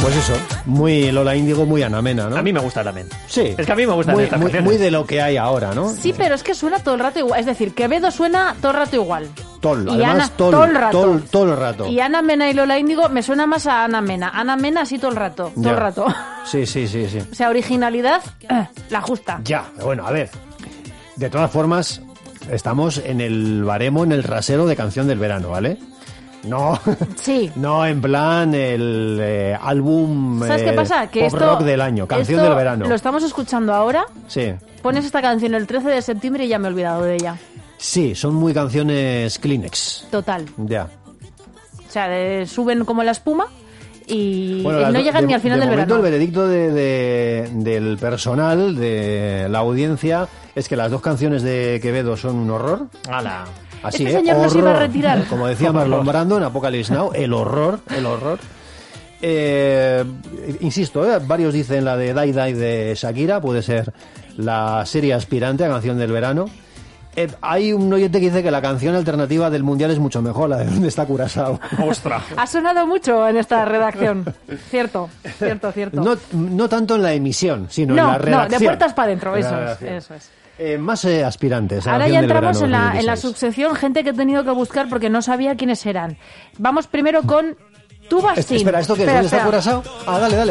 Pues eso, muy Lola Índigo, muy Ana Mena, ¿no? A mí me gusta también. Sí. Es que a mí me gustan muy, estas muy, canciones. muy de lo que hay ahora, ¿no? Sí, pero es que suena todo el rato igual. Es decir, Quevedo suena todo el rato igual. Tol, Y además Ana, tol, todo el rato. todo el rato. Y Ana Mena y Lola Índigo me suena más a Ana Mena. Ana Mena así todo el rato, todo Ya. el rato. Sí. O sea, originalidad, la justa. Ya, bueno, a ver. De todas formas, estamos en el baremo, en el rasero de canción del verano, ¿vale? No, Sí. no en plan el álbum ¿Sabes qué pasa? Que pop rock del año, canción esto del verano. Lo estamos escuchando ahora. Sí, Pones esta canción el 13 de septiembre y ya me he olvidado de ella. sí, son muy canciones Kleenex. Total. Ya. O sea, suben como la espuma y Bueno, no llegan ni al final de del momento, verano. el veredicto del personal, de la audiencia, es que las dos canciones de Quevedo son un horror. ¡Hala! Así, Este señor nos iba a retirar. Como decía Marlon Brando en Apocalypse Now, el horror. Insisto, varios dicen la de Die Die de Shakira, puede ser la serie aspirante a canción del verano. Hay un oyente que dice que la canción alternativa del Mundial es mucho mejor, la de Donde está Curazao. ¡Ostras! Ha sonado mucho en esta redacción. Cierto. No tanto en la emisión, sino en la redacción. No, de puertas para adentro, En la eso redacción. es. Más aspirantes. a Ahora canción ya del entramos verano en la 2016. subsección, gente que he tenido que buscar porque no sabía quiénes eran. Vamos primero con Tubastín. Espera, ¿esto qué es? ¿Dónde está Curazao? Ah, dale.